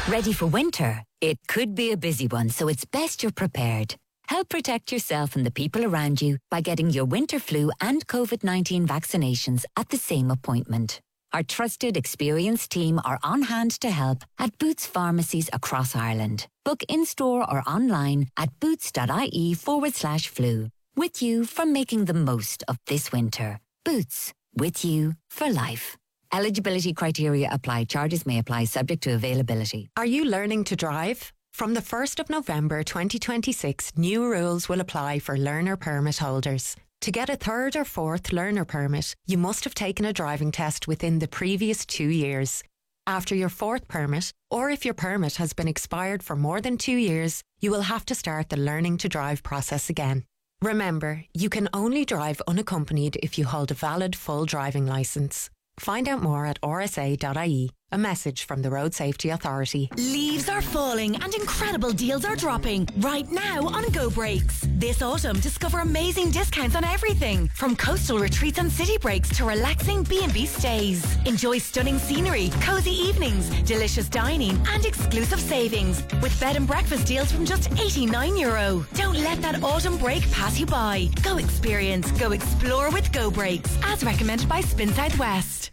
Ready for winter? It could be a busy one, so it's best you're prepared. Help protect yourself and the people around you by getting your winter flu and COVID-19 vaccinations at the same appointment. Our trusted, experienced team are on hand to help at Boots pharmacies across Ireland. Book in-store or online at boots.ie/flu. With you for making the most of this winter. Boots, with you for life. Eligibility criteria apply. Charges may apply subject to availability. Are you learning to drive? From the 1st of November 2026, new rules will apply for learner permit holders. To get a third or fourth learner permit, you must have taken a driving test within the previous 2 years. After your fourth permit, or if your permit has been expired for more than 2 years, you will have to start the learning to drive process again. Remember, you can only drive unaccompanied if you hold a valid full driving licence. Find out more at rsa.ie. A message from the Road Safety Authority. Leaves are falling and incredible deals are dropping right now on Go Brakes. This autumn, discover amazing discounts on everything from coastal retreats and city breaks to relaxing B&B stays. Enjoy stunning scenery, cozy evenings, delicious dining and exclusive savings with bed and breakfast deals from just €89. Don't let that autumn break pass you by. Go experience, go explore with Go Brakes, as recommended by Spin South West.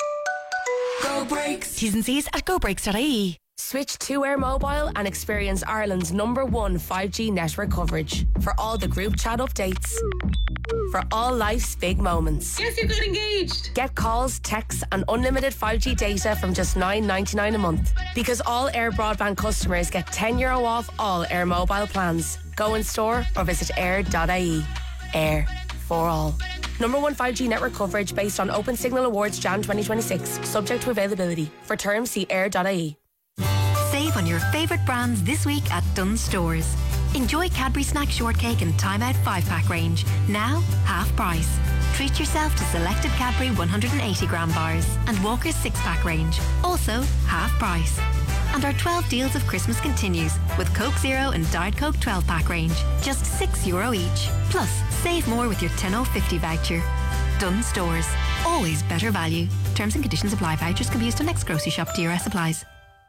Go Brakes. T's and C's at gobrakes.ie. Switch to Air Mobile and experience Ireland's #1 5G network coverage for all the group chat updates. For all life's big moments. Yes, you got engaged. Get calls, texts and unlimited 5G data from just $9.99 a month. Because all Air Broadband customers get €10 off all Air Mobile plans. Go in store or visit air.ie. Air for all. #1 5G network coverage based on Open Signal Awards Jan 2026. Subject to availability. For terms, see air.ie. Save on your favourite brands this week at Dunnes Stores. Enjoy Cadbury Snack Shortcake and Time Out 5-pack range. Now, half price. Treat yourself to selected Cadbury 180-gram bars and Walker's 6-pack range. Also, half price. And our 12 deals of Christmas continues with Coke Zero and Diet Coke 12-pack range. Just €6 each. Plus, save more with your 10.50 voucher. Dunnes Stores. Always better value. Terms and conditions apply. Vouchers can be used on next grocery shop. DRS applies.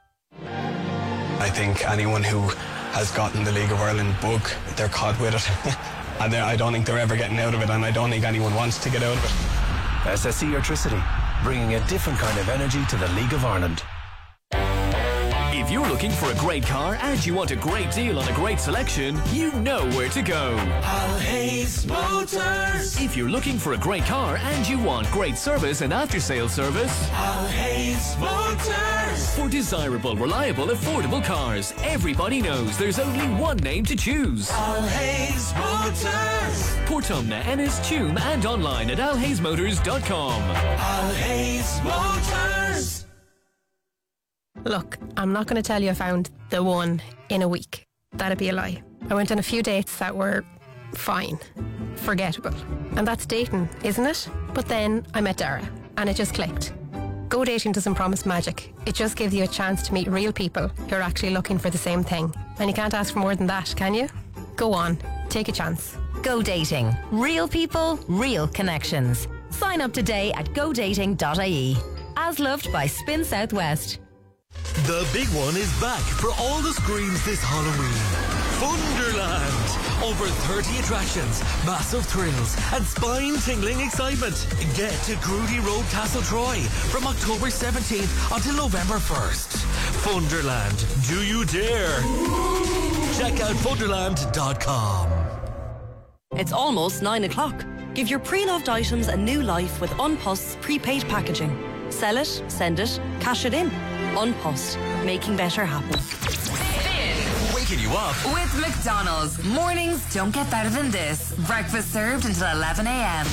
I think anyone who has gotten the League of Ireland bug, they're caught with it. And I don't think they're ever getting out of it, and I don't think anyone wants to get out of it. SSE Electricity, bringing a different kind of energy to the League of Ireland. If you're looking for a great car and you want a great deal on a great selection, you know where to go. Alhays Motors. If you're looking for a great car and you want great service and after-sales service, Alhays Motors. For desirable, reliable, affordable cars, everybody knows there's only one name to choose. Alhays Motors. Portumna, Ennis, Tuam and online at alhaysmotors.com. Alhays Motors. Look, I'm not going to tell you I found the one in a week. That'd be a lie. I went on a few dates that were fine, forgettable. And that's dating, isn't it? But then I met Dara and it just clicked. Go Dating doesn't promise magic. It just gives you a chance to meet real people who are actually looking for the same thing. And you can't ask for more than that, can you? Go on, take a chance. Go Dating. Real people, real connections. Sign up today at godating.ie. As loved by Spin South West. The big one is back for all the screens this Halloween. Funderland. Over 30 attractions, massive thrills and spine-tingling excitement. Get to Grudy Road, Castletroy from October 17th until November 1st. Funderland. Do you dare? Check out funderland.com. It's almost 9 o'clock. Give your pre-loved items a new life with Unpost's prepaid packaging. Sell it, send it, cash it in. Unpost, making better happen. Waking you up with McDonald's. Mornings don't get better than this. Breakfast served until 11 a.m.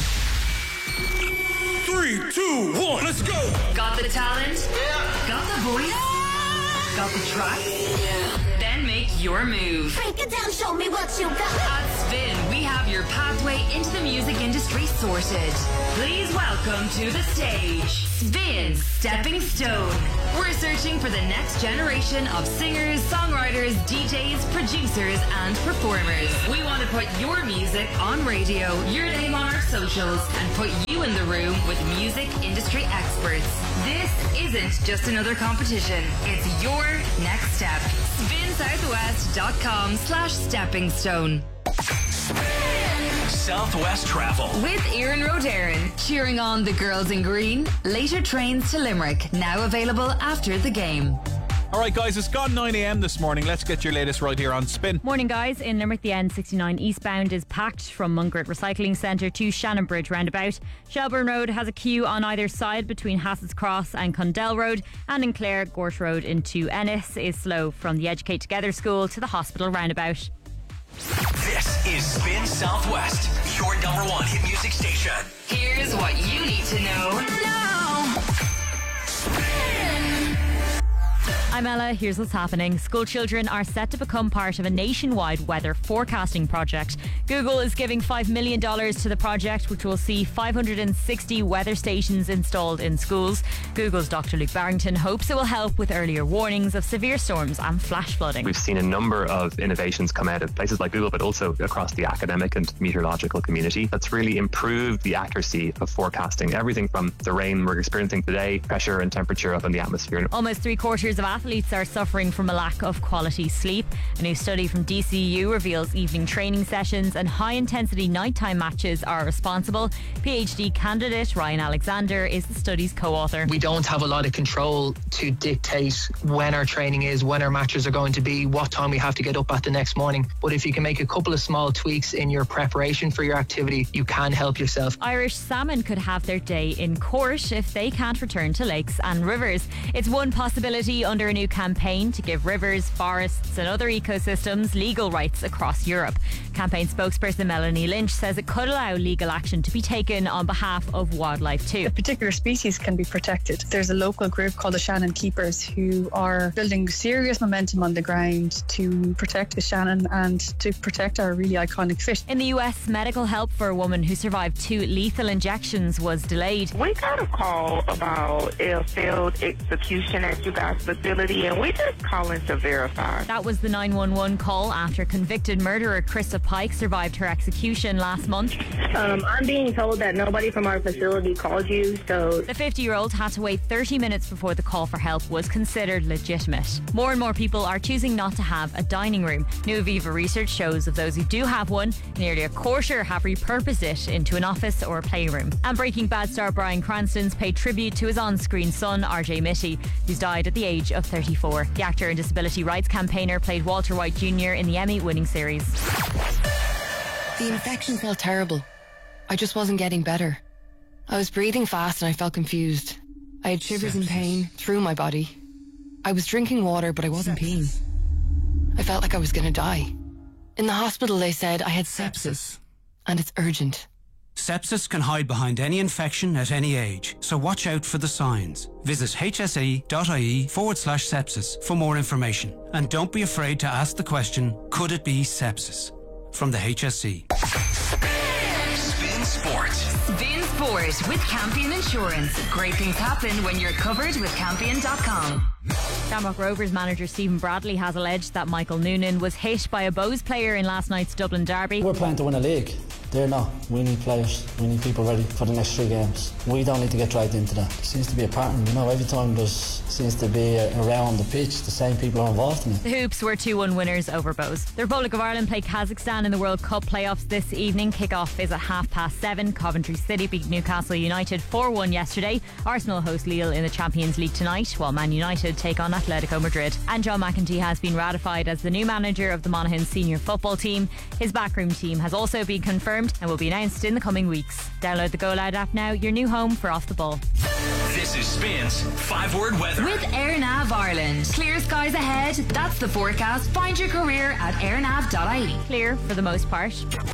3, 2, 1, let's go. Got the talent? Yeah. Got the voice? Yeah. Got the track? Yeah. Then make your move. Break it down, show me what you got. At Spin, we have your your pathway into the music industry sorted. Please welcome to the stage, Spin's Stepping Stone. We're searching for the next generation of singers, songwriters, DJs, producers, and performers. We want to put your music on radio, your name on our socials, and put you in the room with music industry experts. This isn't just another competition. It's your next step. SpinSouthwest.com/steppingstone. Southwest Travel. With Erin Rodarin, cheering on the girls in green. Later trains to Limerick, now available after the game. All right, guys, it's gone 9 a.m. this morning. Let's get your latest right here on Spin. Morning, guys. In Limerick, the N69 eastbound is packed from Mungret Recycling Centre to Shannon Bridge roundabout. Shelburne Road has a queue on either side between Hassels Cross and Condell Road. And in Clare, Gorse Road into Ennis is slow from the Educate Together School to the hospital roundabout. This is Spin Southwest, your number one hit music station. Here's what you need to know now. I'm Ella, here's what's happening. School children are set to become part of a nationwide weather forecasting project. Google is giving $5 million to the project, which will see 560 weather stations installed in schools. Google's Dr. Luke Barrington hopes it will help with earlier warnings of severe storms and flash flooding. We've seen a number of innovations come out of places like Google, but also across the academic and meteorological community that's really improved the accuracy of forecasting everything from the rain we're experiencing today, pressure and temperature up in the atmosphere. Almost 3/4 of athletes are suffering from a lack of quality sleep. A new study from DCU reveals evening training sessions and high-intensity nighttime matches are responsible. PhD candidate Ryan Alexander is the study's co-author. We don't have a lot of control to dictate when our training is, when our matches are going to be, what time we have to get up at the next morning. But if you can make a couple of small tweaks in your preparation for your activity, you can help yourself. Irish salmon could have their day in court if they can't return to lakes and rivers. It's one possibility under a new campaign to give rivers, forests and other ecosystems legal rights across Europe. Campaign spokesperson Melanie Lynch says it could allow legal action to be taken on behalf of wildlife too. A particular species can be protected. There's a local group called the Shannon Keepers who are building serious momentum on the ground to protect the Shannon and to protect our really iconic fish. In the US, medical help for a woman who survived 2 lethal injections was delayed. We got a call about a failed execution at you guys' facility, and we just calling to verify. That was the 911 call after convicted murderer Krista Pike survived her execution last month. I'm being told that nobody from our facility called you, so... The 50-year-old had to wait 30 minutes before the call for help was considered legitimate. More and more people are choosing not to have a dining room. New Aviva research shows of those who do have one, nearly a quarter have repurposed it into an office or a playroom. And Breaking Bad star Bryan Cranston's paid tribute to his on-screen son, RJ Mitty, who's died at the age of 34. The actor and disability rights campaigner played Walter White Jr. in the Emmy-winning series. The infection felt terrible. I just wasn't getting better. I was breathing fast and I felt confused. I had shivers and pain through my body. I was drinking water, but I wasn't peeing. I felt like I was going to die. In the hospital, they said I had sepsis, and it's urgent. Sepsis can hide behind any infection at any age, so watch out for the signs. Visit hse.ie/sepsis for more information. And don't be afraid to ask the question, could it be sepsis? From the HSE. Spin Sport. Spin Sport with Campion Insurance. Great things happen when you're covered with Campion.com. Shamrock Rovers manager Stephen Bradley has alleged that Michael Noonan was hit by a Bows player in last night's Dublin derby. We're playing to win a league. They're not. We need players. We need people ready for the next 3 games. We don't need to get dragged into that. It seems to be a pattern, every time seems to be around the pitch, the same people are involved in it. The Hoops were 2-1 winners over Bows. The Republic of Ireland play Kazakhstan in the World Cup playoffs this evening. Kick-off is at 7:30. Coventry City beat Newcastle United 4-1 yesterday. Arsenal host Lille in the Champions League tonight, while Man United take on Atletico Madrid. And John McEntee has been ratified as the new manager of the Monaghan senior football team. His backroom team has also been confirmed and will be announced in the coming weeks. Download the Go Loud app now, your new home for Off the Ball. This is Spin's 5-word weather. With AirNav Ireland. Clear skies ahead. That's the forecast. Find your career at airnav.ie. Clear for the most part.